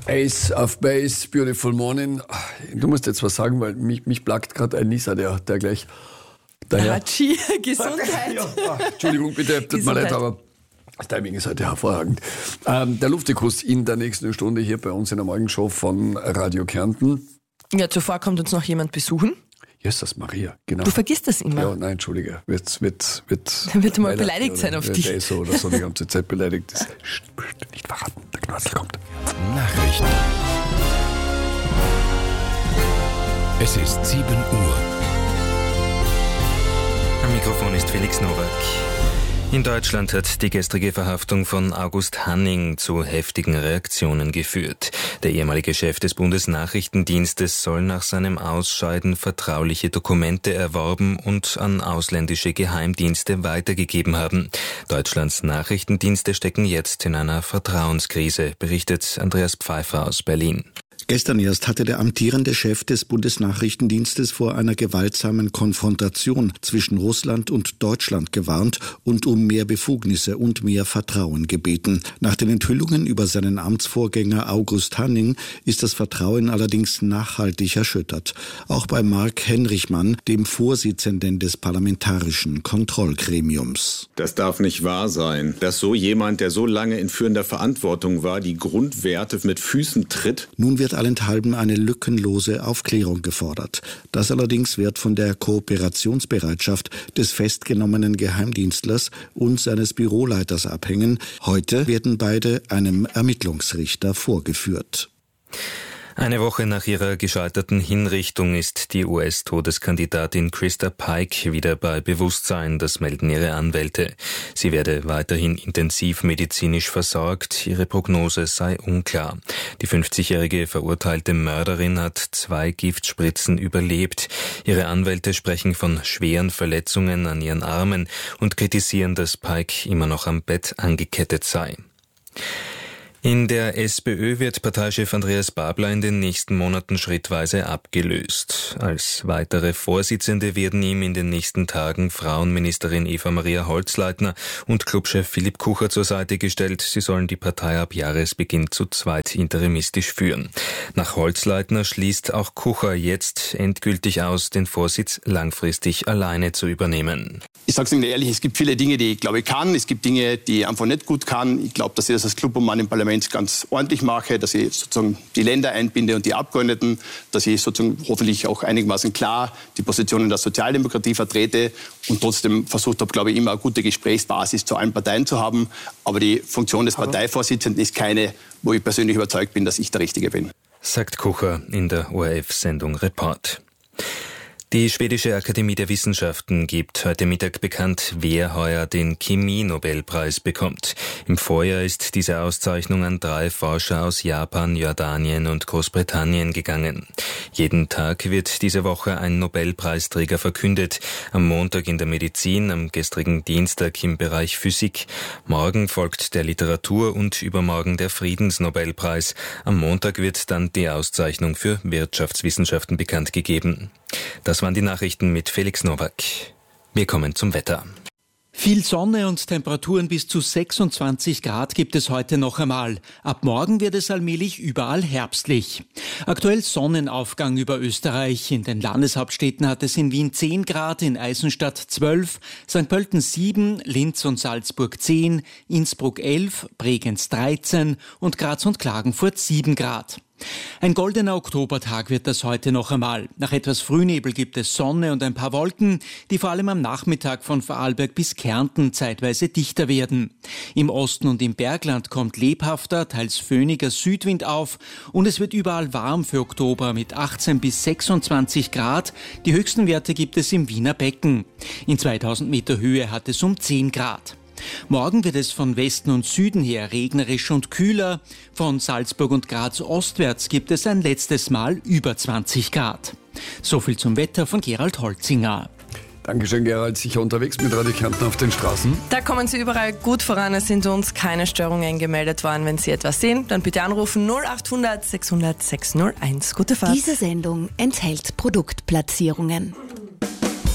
Ace of Base, Beautiful Morning. Du musst jetzt was sagen, weil mich plagt gerade ein Nisa, der gleich daher... Hatschi, Gesundheit. Ja, Entschuldigung, bitte, tut mir leid, aber das Timing ist heute hervorragend. Der Luftikus in der nächsten Stunde hier bei uns in der Morgenshow von Radio Kärnten. Ja, zuvor kommt uns noch jemand besuchen. Jesus Maria, genau. Du vergisst das immer. Ja, nein, Entschuldige. Wird mal beleidigt sein auf dich. Der ist so oder so die ganze Zeit beleidigt. Nicht verraten, der Knödel kommt. Nachrichten. Es ist 7 Uhr. Am Mikrofon ist Felix Nowak. In Deutschland hat die gestrige Verhaftung von August Hanning zu heftigen Reaktionen geführt. Der ehemalige Chef des Bundesnachrichtendienstes soll nach seinem Ausscheiden vertrauliche Dokumente erworben und an ausländische Geheimdienste weitergegeben haben. Deutschlands Nachrichtendienste stecken jetzt in einer Vertrauenskrise, berichtet Andreas Pfeiffer aus Berlin. Gestern erst hatte der amtierende Chef des Bundesnachrichtendienstes vor einer gewaltsamen Konfrontation zwischen Russland und Deutschland gewarnt und um mehr Befugnisse und mehr Vertrauen gebeten. Nach den Enthüllungen über seinen Amtsvorgänger August Hanning ist das Vertrauen allerdings nachhaltig erschüttert. Auch bei Mark Henrichmann, dem Vorsitzenden des Parlamentarischen Kontrollgremiums. Das darf nicht wahr sein, dass so jemand, der so lange in führender Verantwortung war, die Grundwerte mit Füßen tritt. Nun wird allenthalben eine lückenlose Aufklärung gefordert. Das allerdings wird von der Kooperationsbereitschaft des festgenommenen Geheimdienstlers und seines Büroleiters abhängen. Heute werden beide einem Ermittlungsrichter vorgeführt. Eine Woche nach ihrer gescheiterten Hinrichtung ist die US-Todeskandidatin Krista Pike wieder bei Bewusstsein, das melden ihre Anwälte. Sie werde weiterhin intensivmedizinisch versorgt, ihre Prognose sei unklar. Die 50-jährige verurteilte Mörderin hat 2 Giftspritzen überlebt. Ihre Anwälte sprechen von schweren Verletzungen an ihren Armen und kritisieren, dass Pike immer noch am Bett angekettet sei. In der SPÖ wird Parteichef Andreas Babler in den nächsten Monaten schrittweise abgelöst. Als weitere Vorsitzende werden ihm in den nächsten Tagen Frauenministerin Eva-Maria Holzleitner und Clubchef Philipp Kucher zur Seite gestellt. Sie sollen die Partei ab Jahresbeginn zu zweit interimistisch führen. Nach Holzleitner schließt auch Kucher jetzt endgültig aus, den Vorsitz langfristig alleine zu übernehmen. Ich sage es Ihnen ehrlich, es gibt viele Dinge, die ich glaube ich kann. Es gibt Dinge, die ich einfach nicht gut kann. Ich glaube, dass ich das als Clubobmann im Parlament ganz ordentlich mache, dass ich sozusagen die Länder einbinde und die Abgeordneten, dass ich sozusagen hoffentlich auch einigermaßen klar die Positionen der Sozialdemokratie vertrete und trotzdem versucht habe, glaube ich, immer eine gute Gesprächsbasis zu allen Parteien zu haben. Aber die Funktion des Parteivorsitzenden ist keine, wo ich persönlich überzeugt bin, dass ich der Richtige bin. Sagt Kucher in der ORF-Sendung Report. Die Schwedische Akademie der Wissenschaften gibt heute Mittag bekannt, wer heuer den Chemie-Nobelpreis bekommt. Im Vorjahr ist diese Auszeichnung an 3 Forscher aus Japan, Jordanien und Großbritannien gegangen. Jeden Tag wird diese Woche ein Nobelpreisträger verkündet. Am Montag in der Medizin, am gestrigen Dienstag im Bereich Physik. Morgen folgt der Literatur- und übermorgen der Friedensnobelpreis. Am Montag wird dann die Auszeichnung für Wirtschaftswissenschaften bekannt gegeben. Das waren die Nachrichten mit Felix Nowak. Wir kommen zum Wetter. Viel Sonne und Temperaturen bis zu 26 Grad gibt es heute noch einmal. Ab morgen wird es allmählich überall herbstlich. Aktuell Sonnenaufgang über Österreich. In den Landeshauptstädten hat es in Wien 10 Grad, in Eisenstadt 12, St. Pölten 7, Linz und Salzburg 10, Innsbruck 11, Bregenz 13 und Graz und Klagenfurt 7 Grad. Ein goldener Oktobertag wird das heute noch einmal. Nach etwas Frühnebel gibt es Sonne und ein paar Wolken, die vor allem am Nachmittag von Vorarlberg bis Kärnten zeitweise dichter werden. Im Osten und im Bergland kommt lebhafter, teils föhniger Südwind auf und es wird überall warm für Oktober mit 18 bis 26 Grad. Die höchsten Werte gibt es im Wiener Becken. In 2000 Meter Höhe hat es um 10 Grad. Morgen wird es von Westen und Süden her regnerisch und kühler. Von Salzburg und Graz ostwärts gibt es ein letztes Mal über 20 Grad. So viel zum Wetter von Gerald Holzinger. Dankeschön, Gerald. Sicher unterwegs mit Radio Kärnten auf den Straßen? Da kommen Sie überall gut voran. Es sind uns keine Störungen gemeldet worden. Wenn Sie etwas sehen, dann bitte anrufen 0800 600 601. Gute Fahrt. Diese Sendung enthält Produktplatzierungen.